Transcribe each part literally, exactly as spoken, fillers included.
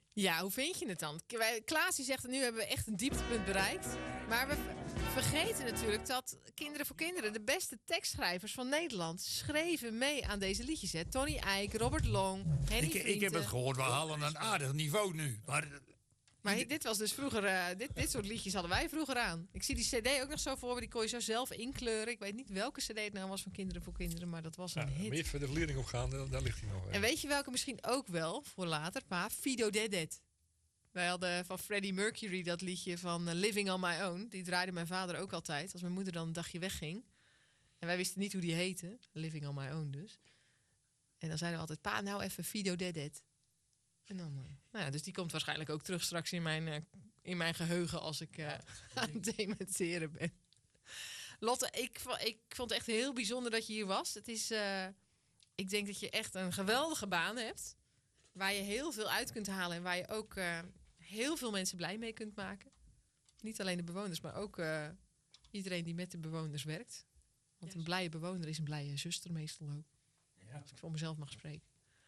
Ja, hoe vind je het dan? Klaas die zegt, nu hebben we echt een dieptepunt bereikt. Maar we vergeten natuurlijk dat Kinderen voor Kinderen... de beste tekstschrijvers van Nederland schreven mee aan deze liedjes. Hè? Tony Eijk, Robert Long, Henny Ik, Vrienden. ik heb het gehoord, we halen een aardig niveau nu. Maar, maar dit was dus vroeger... Uh, dit, dit soort liedjes hadden wij vroeger aan. Ik zie die cd ook nog zo voor me. Die kon je zo zelf inkleuren. Ik weet niet welke cd het nou was van Kinderen voor Kinderen. Maar dat was een ja, hit. Meer voor de verleiding opgaan, daar ligt hij nog. En weet je welke misschien ook wel, voor later, pa? Fido Dedet. Wij hadden van Freddie Mercury dat liedje van uh, Living on My Own. Die draaide mijn vader ook altijd. Als mijn moeder dan een dagje wegging. En wij wisten niet hoe die heette. Living on My Own dus. En dan zeiden we altijd, pa, nou even Fido Dedet. En dan, uh, nou ja, dus die komt waarschijnlijk ook terug straks in mijn, uh, in mijn geheugen als ik uh, aan het dementeren ben. Lotte, ik, ik vond het echt heel bijzonder dat je hier was. Het is, uh, ik denk dat je echt een geweldige baan hebt. Waar je heel veel uit kunt halen. En waar je ook uh, heel veel mensen blij mee kunt maken. Niet alleen de bewoners, maar ook uh, iedereen die met de bewoners werkt. Want een blije bewoner is een blije zuster meestal ook. Ja. Als ik voor mezelf mag spreken.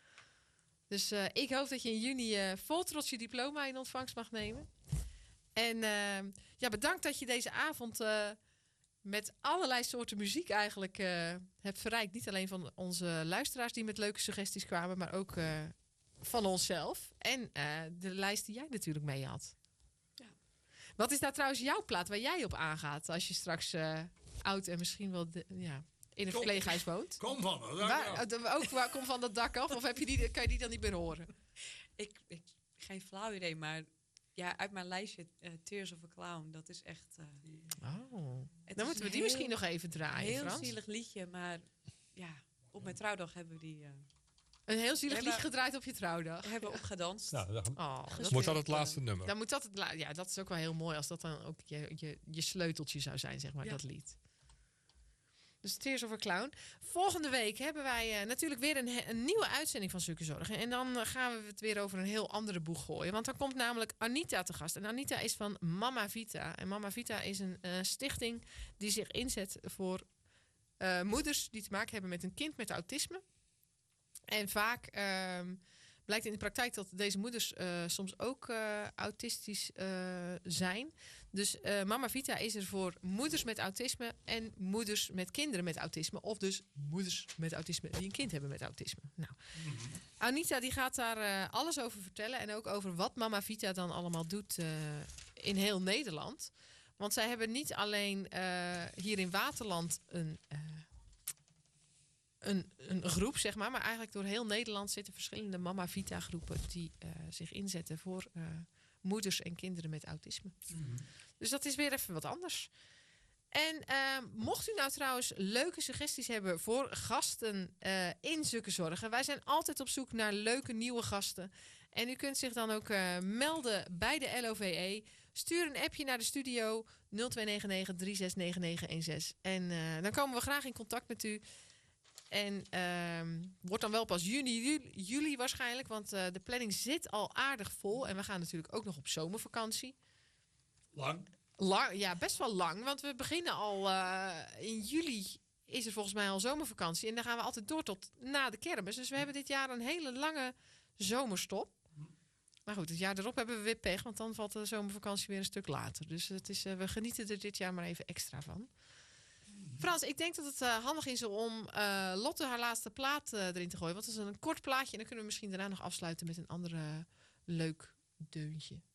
Dus uh, ik hoop dat je in juni uh, vol trots je diploma in ontvangst mag nemen. En uh, ja, bedankt dat je deze avond uh, met allerlei soorten muziek eigenlijk uh, hebt verrijkt. Niet alleen van onze luisteraars die met leuke suggesties kwamen, maar ook uh, van onszelf. En uh, de lijst die jij natuurlijk mee had. Ja. Wat is nou trouwens jouw plaat waar jij op aangaat als je straks uh, oud en misschien wel de, ja, in een verpleeghuis woont? Kom van het dak waar, ook waar, kom van dat dak af? Of heb je die, kan je die dan niet meer horen? Ik, ik geen flauw idee, maar ja, uit mijn lijstje uh, Tears of a Clown, dat is echt... Uh, oh. Dan moeten we die heel, misschien nog even draaien, Een heel Frans. zielig liedje, maar ja, op mijn trouwdag hebben we die... Uh, een heel zielig liedje gedraaid op je trouwdag. We hebben opgedanst. Nou, dan oh, dat moet dat het laatste uh, nummer. Dan moet dat het la- ja, dat is ook wel heel mooi als dat dan ook je, je, je sleuteltje zou zijn, zeg maar, ja. Dat lied. Dus Tears of a Clown. Volgende week hebben wij uh, natuurlijk weer een, een nieuwe uitzending van Zukke Zorgen. En dan uh, gaan we het weer over een heel andere boeg gooien. Want dan komt namelijk Anita te gast. En Anita is van Mama Vita. En Mama Vita is een uh, stichting die zich inzet voor uh, moeders die te maken hebben met een kind met autisme. En vaak uh, blijkt in de praktijk dat deze moeders uh, soms ook uh, autistisch uh, zijn. Dus uh, Mama Vita is er voor moeders met autisme en moeders met kinderen met autisme. Of dus moeders met autisme die een kind hebben met autisme. Nou, mm-hmm. Anita die gaat daar uh, alles over vertellen. En ook over wat Mama Vita dan allemaal doet uh, in heel Nederland. Want zij hebben niet alleen uh, hier in Waterland een... Uh, Een, een groep, zeg maar. Maar eigenlijk door heel Nederland zitten verschillende Mama Vita groepen die uh, zich inzetten voor uh, moeders en kinderen met autisme. Mm-hmm. Dus dat is weer even wat anders. En uh, mocht u nou trouwens leuke suggesties hebben voor gasten uh, in Zukke Zorgen. Wij zijn altijd op zoek naar leuke nieuwe gasten. En u kunt zich dan ook uh, melden bij de L O V E. Stuur een appje naar de studio nul twee negen negen drie zes negen negen een zes. En uh, dan komen we graag in contact met u. En uh, wordt dan wel pas juni, juli, juli waarschijnlijk. Want uh, de planning zit al aardig vol. En we gaan natuurlijk ook nog op zomervakantie. Lang? Lang, ja, best wel lang. Want we beginnen al uh, in juli is er volgens mij al zomervakantie. En dan gaan we altijd door tot na de kermis. Dus we hebben dit jaar een hele lange zomerstop. Maar goed, het jaar erop hebben we weer pech. Want dan valt de zomervakantie weer een stuk later. Dus het is, uh, we genieten er dit jaar maar even extra van. Frans, ik denk dat het uh, handig is om uh, Lotte haar laatste plaat uh, erin te gooien. Want het is een kort plaatje en dan kunnen we misschien daarna nog afsluiten met een andere uh, leuk deuntje.